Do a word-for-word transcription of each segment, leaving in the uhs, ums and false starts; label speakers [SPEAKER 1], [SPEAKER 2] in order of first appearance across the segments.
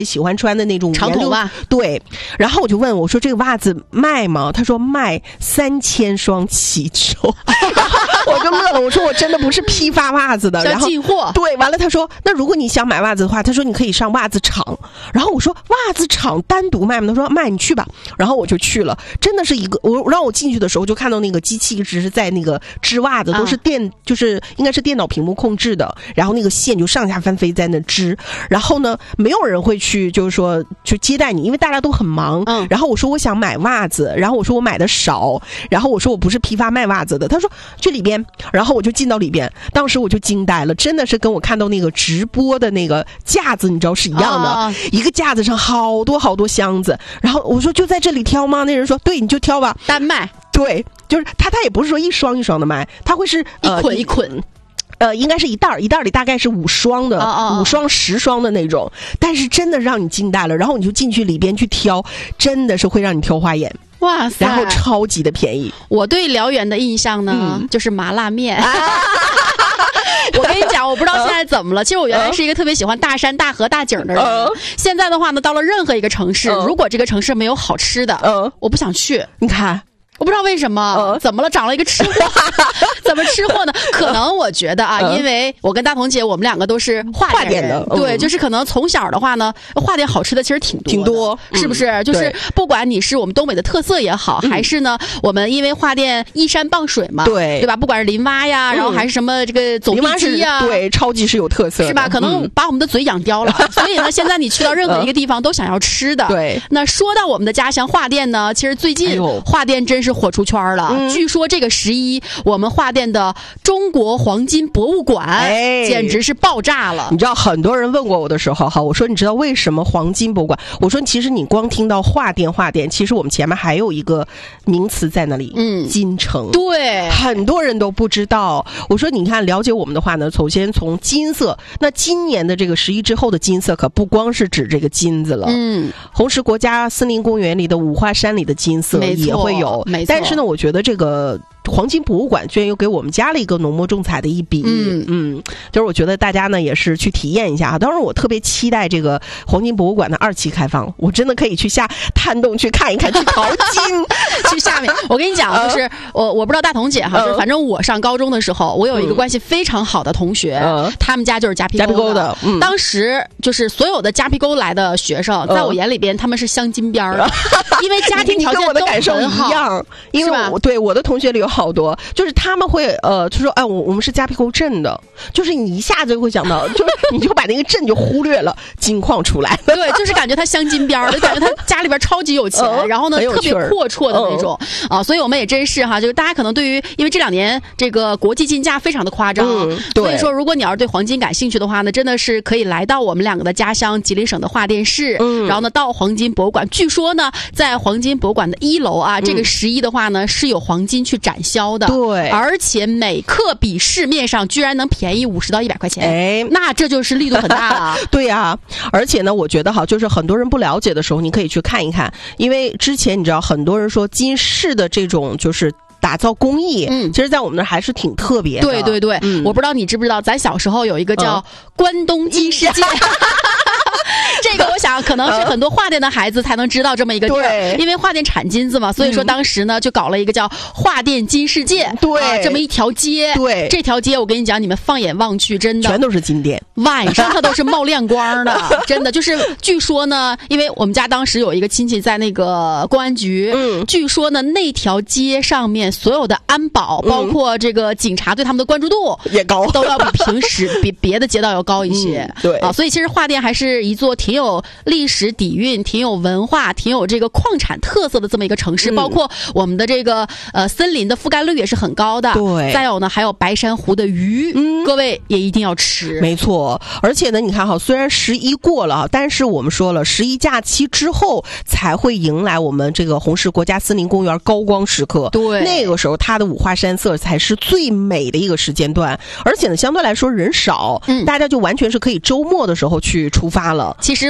[SPEAKER 1] 喜欢穿的那种
[SPEAKER 2] 长筒袜，
[SPEAKER 1] 对。然后我就问我说这个袜子卖吗？他说卖三千双起售。我就乐了，我说我真的不是批发袜子的，然后
[SPEAKER 2] 进货。
[SPEAKER 1] 对，完了他说那如果你想买袜子的话，他说你可以上袜子厂。然后我说袜子厂单独卖吗？他说卖，你去吧。然后我就去了，真的是一个我让我进去的时候就看到那个机器一直是在那个织袜子，都是电、啊、就是应该是电脑屏幕控制的，然后那个线就上下翻飞在那织。然后呢，没有人会去就是说去接待你，因为大家都很忙。嗯。然后我说我想买袜子，然后我说我买的少，然后我说我不是批发卖袜子的。他说去里边。然后我就进到里边，当时我就惊呆了，真的是跟我看到那个直播的那个架子你知道是一样的、哦、一个架子上好多好多箱子。然后我说就在这里挑吗？那人说对，你就挑吧，
[SPEAKER 2] 单卖。
[SPEAKER 1] 对，就是他他也不是说一双一双的卖，他会是、
[SPEAKER 2] 呃、一捆一捆，
[SPEAKER 1] 呃，应该是一袋一袋里大概是五双的，哦哦五双十双的那种。但是真的让你惊呆了，然后你就进去里边去挑，真的是会让你挑花眼。
[SPEAKER 2] 哇塞！
[SPEAKER 1] 然后超级的便宜。
[SPEAKER 2] 我对辽源的印象呢，嗯、就是麻辣面。啊、我跟你讲，我不知道现在怎么了。其实我原来是一个特别喜欢大山大河大景的人。嗯、现在的话呢，到了任何一个城市，嗯、如果这个城市没有好吃的，嗯、我不想去。
[SPEAKER 1] 你看。
[SPEAKER 2] 我不知道为什么、嗯、怎么了，长了一个吃货。怎么吃货呢？可能我觉得啊、嗯、因为我跟大同姐我们两个都是华店人，
[SPEAKER 1] 的
[SPEAKER 2] 对、嗯、就是可能从小的话呢，华店好吃的其实挺多
[SPEAKER 1] 挺多，
[SPEAKER 2] 是不是、嗯、就是不管你是我们东北的特色也好、嗯、还是呢我们因为华店依山傍水嘛，对对吧，不管是林蛙呀、嗯、然后还是什么这个走地鸡呀，
[SPEAKER 1] 对，超级是有特色的，
[SPEAKER 2] 是吧？可能把我们的嘴养刁了、嗯、所以呢现在你去到任何一个地方都想要吃的、嗯、对。那说到我们的家乡华店呢，其实最近华店真是火出圈了、嗯、据说这个十一我们华店的中国黄金博物馆、哎、简直是爆炸了。
[SPEAKER 1] 你知道很多人问过我的时候哈，我说你知道为什么黄金博物馆？我说其实你光听到华店华店，其实我们前面还有一个名词在那里，嗯，金城。对，很多人都不知道。我说你看了解我们的话呢，首先从金色，那今年的这个十一之后的金色可不光是指这个金子了，嗯，红石国家森林公园里的五花山里的金色也会有，没错。但是呢，我觉得这个黄金博物馆居然又给我们加了一个浓墨重彩的一笔，嗯嗯，就是我觉得大家呢也是去体验一下。当然我特别期待这个黄金博物馆的二期开放，我真的可以去下探洞去看一看，去淘金
[SPEAKER 2] 去下面。我跟你讲，就是我我不知道大同姐哈、呃，就反正我上高中的时候，我有一个关系非常好的同学，呃、他们家就是夹皮沟的。夹皮沟的、嗯，当时就是所有的夹皮沟来的学生，在我眼里边他们是镶金边的，呃、因为家庭条件都很好，
[SPEAKER 1] 一样，因为我对我的同学里有好多，就是他们会呃，就说哎，我我们是夹皮沟镇的，就是你一下子就会想到，就你就把那个镇就忽略了，金矿出来，
[SPEAKER 2] 对，就是感觉他镶金边儿，就感觉他家里边超级有钱，呃、然后呢特别阔绰的那种、呃、啊，所以我们也真是哈，就是大家可能对于，因为这两年这个国际金价非常的夸张，嗯、所以说如果你要是对黄金感兴趣的话呢，真的是可以来到我们两个的家乡吉林省的华店市，嗯、然后呢到黄金博物馆，据说呢在黄金博物馆的一楼啊，嗯、这个十一的话呢是有黄金去展销的，对，而且每克比市面上居然能便宜五十到一百块钱，哎，那这就是力度很大了。
[SPEAKER 1] 对啊，而且呢，我觉得哈，就是很多人不了解的时候，你可以去看一看，因为之前你知道，很多人说金饰的这种就是打造工艺，嗯，其实在我们那儿还是挺特别的。
[SPEAKER 2] 对对对，嗯、我不知道你知不知道，咱小时候有一个叫关东金世界。这个我想可能是很多华店的孩子才能知道这么一个地儿，因为华店产金子嘛，所以说当时呢就搞了一个叫华店金世界，对、啊，这么一条街，对，这条街我跟你讲，你们放眼望去，真的
[SPEAKER 1] 全都是金店，
[SPEAKER 2] 晚上它都是冒亮光的，真的就是据说呢，因为我们家当时有一个亲戚在那个公安局，嗯，据说呢那条街上面所有的安保，包括这个警察对他们的关注度
[SPEAKER 1] 也高，
[SPEAKER 2] 都要比平时比别的街道要高一些，嗯、对啊，所以其实华店还是一座挺有历史底蕴、挺有文化、挺有这个矿产特色的这么一个城市，嗯、包括我们的这个呃森林的覆盖率也是很高的。对，再有呢，还有白珊瑚的鱼，嗯，各位也一定要吃。
[SPEAKER 1] 没错，而且呢，你看哈，虽然十一过了，但是我们说了，十一假期之后才会迎来我们这个红石国家森林公园高光时刻。对，那个时候它的五花山色才是最美的一个时间段，而且呢，相对来说人少，嗯，大家就完全是可以周末的时候去出发了。
[SPEAKER 2] 其实我觉得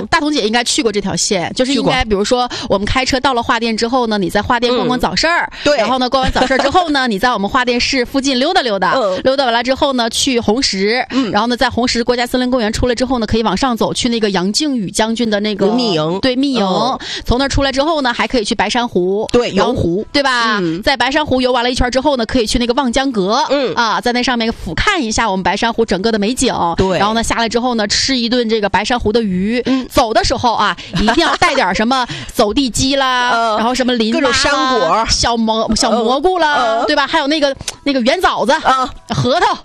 [SPEAKER 2] 嗯，大同姐应该去过这条线，就是应该比如说我们开车到了华电之后呢，你在华电逛逛早市儿、嗯，
[SPEAKER 1] 对，
[SPEAKER 2] 然后呢逛完早市儿之后呢，你在我们华电市附近溜达溜达，嗯、溜达完了之后呢，去红石，嗯、然后呢在红石国家森林公园出来之后呢，可以往上走去那个杨靖宇将军的那个
[SPEAKER 1] 密营，
[SPEAKER 2] 对密营，嗯、从那儿出来之后呢，还可以去白珊瑚，
[SPEAKER 1] 对，游湖，
[SPEAKER 2] 对吧？嗯、在白珊瑚游完了一圈之后呢，可以去那个望江阁，嗯啊，在那上面俯瞰一下我们白珊瑚整个的美景，
[SPEAKER 1] 对，
[SPEAKER 2] 然后呢下来之后呢，吃一顿这个白珊瑚的鱼，嗯、走的时候啊，一定要带点什么走地鸡啦，呃、然后什么林
[SPEAKER 1] 各种山果、
[SPEAKER 2] 小蘑小蘑菇啦，呃、对吧？还有那个那个圆枣子、呃、核桃。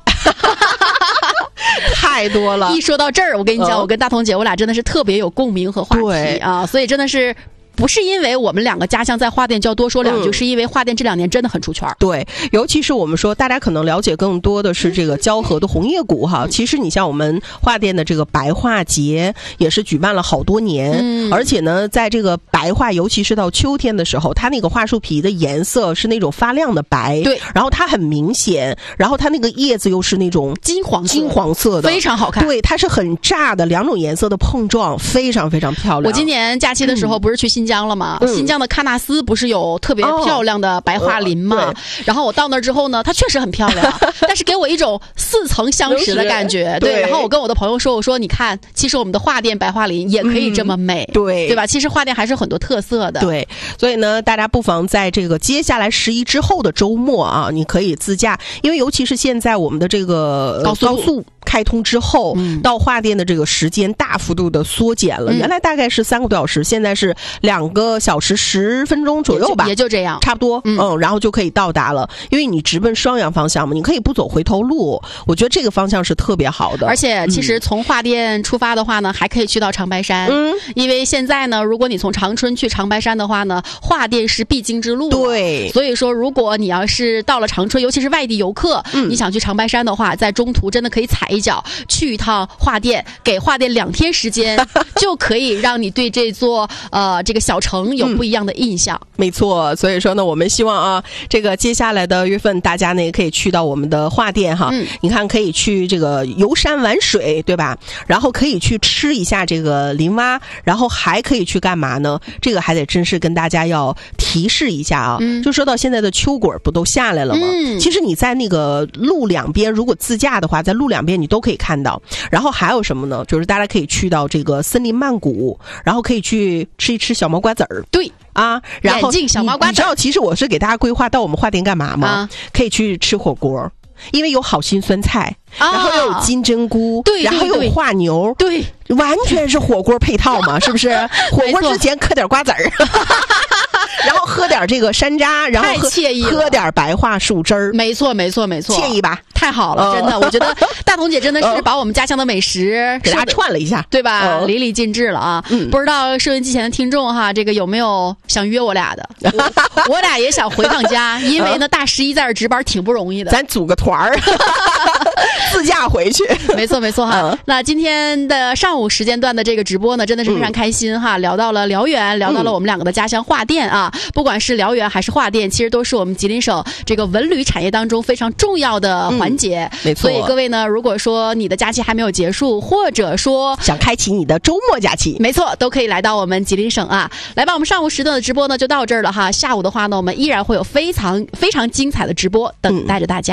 [SPEAKER 1] 太多了！
[SPEAKER 2] 一说到这儿，我跟你讲，呃、我跟大同姐，我俩真的是特别有共鸣和话题啊，所以真的是。不是因为我们两个家乡在华电就要多说两句、嗯、是因为华电这两年真的很出圈。
[SPEAKER 1] 对，尤其是我们说大家可能了解更多的是这个蛟河的红叶谷哈、嗯、其实你像我们华电的这个白桦节也是举办了好多年、嗯、而且呢在这个白桦尤其是到秋天的时候，它那个桦树皮的颜色是那种发亮的白，
[SPEAKER 2] 对，
[SPEAKER 1] 然后它很明显，然后它那个叶子又是那种
[SPEAKER 2] 金黄
[SPEAKER 1] 金黄色的，
[SPEAKER 2] 非常好看。
[SPEAKER 1] 对，它是很炸的两种颜色的碰撞，非常非常漂亮。
[SPEAKER 2] 我今年假期的时候不是去新疆了吗、嗯、新疆的喀纳斯不是有特别漂亮的白桦林吗、哦、然后我到那儿之后呢，它确实很漂亮但是给我一种似曾相识的感觉。 对, 对，然后我跟我的朋友说，我说你看，其实我们的华电白桦林也可以这么美、嗯、对对吧？其实华电还是很多特色的。
[SPEAKER 1] 对，所以呢大家不妨在这个接下来十一之后的周末啊，你可以自驾，因为尤其是现在我们的这个
[SPEAKER 2] 高速
[SPEAKER 1] 高速开通之后、嗯、到华电的这个时间大幅度的缩减了、嗯、原来大概是三个多小时，现在是两个小时十分钟左右吧，
[SPEAKER 2] 也 就, 也就这样
[SPEAKER 1] 差不多。 嗯, 嗯然后就可以到达了，因为你直奔双阳方向嘛，你可以不走回头路，我觉得这个方向是特别好的。
[SPEAKER 2] 而且其实从华电出发的话呢、嗯、还可以去到长白山，嗯，因为现在呢如果你从长春去长白山的话呢，华电是必经之路，
[SPEAKER 1] 对，
[SPEAKER 2] 所以说如果你要是到了长春，尤其是外地游客、嗯、你想去长白山的话，在中途真的可以踩一脚去一趟华电，给华电两天时间就可以让你对这座呃这个小城有不一样的印象、嗯、
[SPEAKER 1] 没错。所以说呢我们希望啊，这个接下来的月份大家呢也可以去到我们的华电哈、嗯、你看可以去这个游山玩水，对吧？然后可以去吃一下这个林蛙，然后还可以去干嘛呢？这个还得真是跟大家要提示一下啊、嗯、就说到现在的秋果不都下来了吗、嗯、其实你在那个路两边如果自驾的话，在路两边你都可以看到。然后还有什么呢？就是大家可以去到这个森林曼谷，然后可以去吃一吃小毛瓜子儿。
[SPEAKER 2] 对
[SPEAKER 1] 啊，然后
[SPEAKER 2] 眼镜小毛瓜子儿，
[SPEAKER 1] 你知道其实我是给大家规划到我们华电干嘛吗、啊、可以去吃火锅，因为有好心酸菜、啊、然后又有金针菇，
[SPEAKER 2] 对，
[SPEAKER 1] 然后又有化牛，
[SPEAKER 2] 对，
[SPEAKER 1] 完全是火锅配套嘛是不是？火锅之前嗑点瓜子儿然后喝点这个山楂，然后喝
[SPEAKER 2] 太惬意了，
[SPEAKER 1] 喝点白桦树汁儿，
[SPEAKER 2] 没错没错没错，
[SPEAKER 1] 惬意吧？
[SPEAKER 2] 太好了，真的，我觉得大同姐真的是把我们家乡的美食
[SPEAKER 1] 给大家串了一下，
[SPEAKER 2] 对吧？淋漓尽致了啊！嗯、不知道收音机前的听众哈，这个有没有想约我俩的？我, 我俩也想回趟家，因为呢大十一在这值班挺不容易的，
[SPEAKER 1] 咱组个团儿。自驾回去，
[SPEAKER 2] 没错没错哈、嗯。那今天的上午时间段的这个直播呢，真的是非常开心哈，嗯、聊到了辽源，聊到了我们两个的家乡华电啊。嗯、不管是辽源还是华电，其实都是我们吉林省这个文旅产业当中非常重要的环节。
[SPEAKER 1] 嗯、没错。
[SPEAKER 2] 所以各位呢，如果说你的假期还没有结束，或者说
[SPEAKER 1] 想开启你的周末假期，
[SPEAKER 2] 没错，都可以来到我们吉林省啊。来吧，我们上午时段的直播呢就到这儿了哈。下午的话呢，我们依然会有非常非常精彩的直播等待着大家。